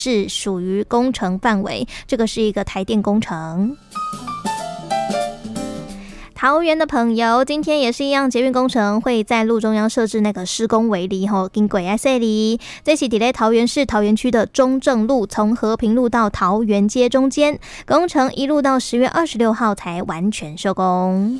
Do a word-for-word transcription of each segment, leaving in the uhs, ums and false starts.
是属于工程范围，这个是一个台电工程。桃园的朋友，今天也是一样，捷运工程会在路中央设置那个施工围篱吼，经过在这里，这是在桃园市桃园区的中正路，从和平路到桃园街中间，工程一路到十月二十六号才完全收工。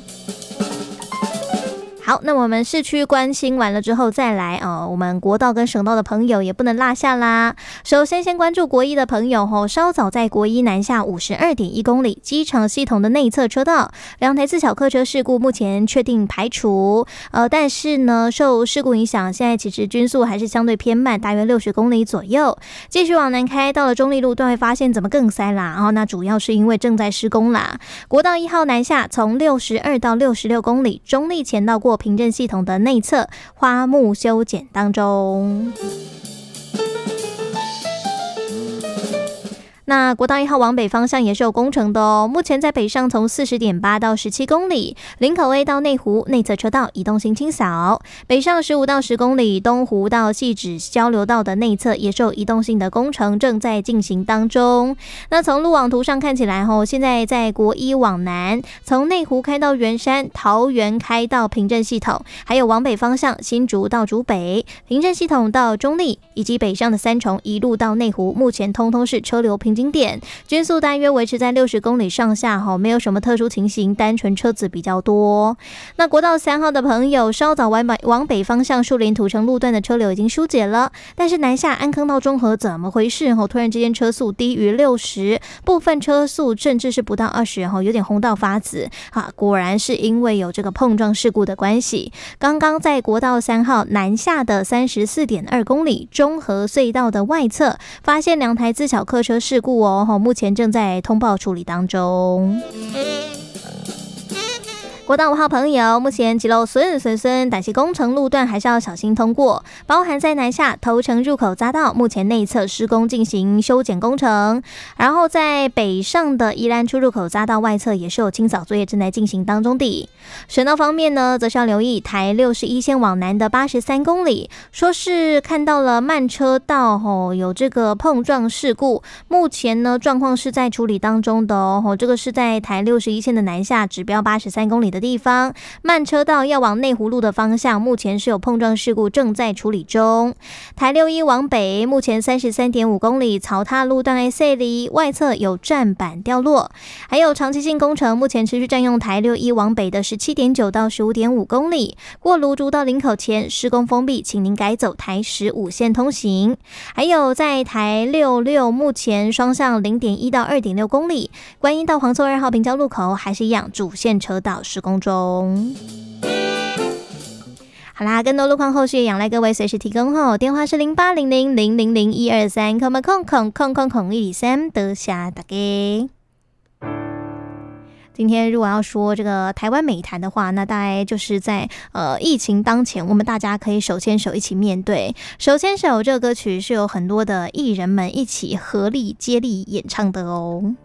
好，那我们市区关心完了之后再来哦，我们国道跟省道的朋友也不能落下啦。首先先关注国一的朋友哦，稍早在国一南下 五十二点一公里机场系统的内侧车道，两台自小客车事故目前确定排除，呃，但是呢，受事故影响，现在其实均速还是相对偏慢，大约六十公里左右。继续往南开，到了中立路段会发现怎么更塞啦，然后那主要是因为正在施工啦。国道一号南下从六十二到六十六公里，中立前到过平镇系统的内侧花木修剪当中。那国道一号往北方向也是有工程的哦，目前在北上从 四十点八 到十七公里，林口 A 到内湖内侧车道移动性清扫，北上十五到十公里，东湖到汐止交流道的内侧也是有移动性的工程正在进行当中。那从路网图上看起来吼，现在在国一往南，从内湖开到圆山，桃园开到平镇系统，还有往北方向新竹到竹北，平镇系统到中立，以及北上的三重一路到内湖，目前通通是车流平经点，均速大约维持在六十公里上下，没有什么特殊情形，单纯车子比较多。那国道三号的朋友，稍早往北往北方向树林土城路段的车流已经疏解了，但是南下安坑到中和怎么回事？突然之间车速低于六十，部分车速甚至是不到二十，有点红到发紫啊！果然是因为有这个碰撞事故的关系。刚刚在国道三号南下的 三十四点二公里中和隧道的外侧，发现两台自小客车事故哦，目前正在通报处理当中。国道五号朋友，目前几路顺顺顺，但是工程路段还是要小心通过，包含在南下头城入口匝道，目前内侧施工进行修剪工程，然后在北上的宜兰出入口匝道外侧也是有清扫作业正在进行当中的。省道方面呢，则是要留意台六十一线往南的八十三公里，说是看到了慢车道哦，有这个碰撞事故，目前呢状况是在处理当中的哦，这个是在台六十一线的南下指标八十三公里的地方，慢车道要往内湖路的方向，目前是有碰撞事故正在处理中。台六一往北，目前 三十三点五公里，草踏路段 A 里外侧有站板掉落，还有长期性工程，目前持续占用台六一往北的 十七点九到十五点五公里，过芦竹到林口前施工封闭，请您改走台十五线通行。还有在台六六，目前双向 零点一到二点六公里，观音到黄厝二号平交路口还是一样主线车道施工中。好啦，更多路况后续仰赖各位随时提供后，电话是零八零零零零零一二三，空空空空空空一三，得下大家。今天如果要说这个台湾美谈的话，那大概就是在呃疫情当前，我们大家可以手牵手一起面对。手牵手这个歌曲是有很多的艺人们一起合力接力演唱的哦。